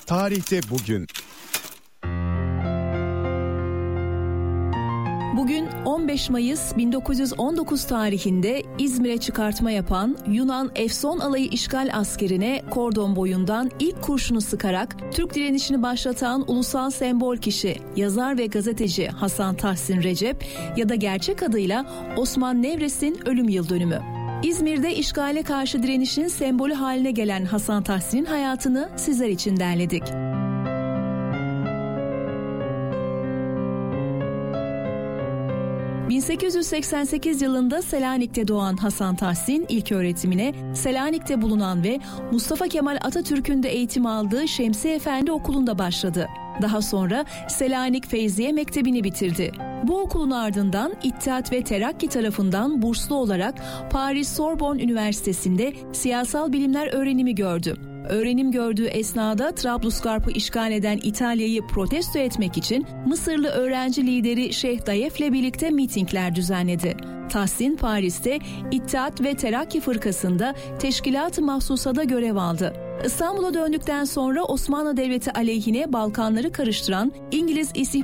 Tarihte bugün. Bugün 15 Mayıs 1919 tarihinde İzmir'e çıkartma yapan Yunan Efson alayı işgal askerine kordon boyundan ilk kurşunu sıkarak Türk direnişini başlatan ulusal sembol kişi, yazar ve gazeteci Hasan Tahsin Recep ya da gerçek adıyla Osman Nevres'in ölüm yıldönümü. İzmir'de işgale karşı direnişin sembolü haline gelen Hasan Tahsin'in hayatını sizler için derledik. ...1888 yılında Selanik'te doğan Hasan Tahsin ilk öğretimine Selanik'te bulunan ve Mustafa Kemal Atatürk'ün de eğitim aldığı Şemsi Efendi Okulu'nda başladı. Daha sonra Selanik Feyziye Mektebi'ni bitirdi. Bu okulun ardından İttihat ve Terakki tarafından burslu olarak Paris Sorbonne Üniversitesi'nde siyasal bilimler öğrenimi gördü. Öğrenim gördüğü esnada Trablusgarp'ı işgal eden İtalya'yı protesto etmek için Mısırlı öğrenci lideri Şeyh Dayef'le birlikte mitingler düzenledi. Tahsin Paris'te İttihat ve Terakki Fırkası'nda Teşkilat-ı Mahsusa'da görev aldı. İstanbul'a döndükten sonra Osmanlı Devleti aleyhine Balkanları karıştıran İngiliz